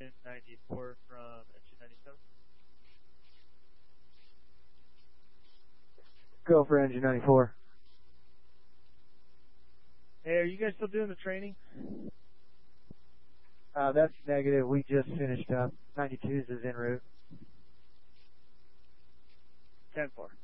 94 from engine 97. Go for engine 94. Hey, are you guys still doing the training? That's negative. We just finished up. 92s is en route. 10-4.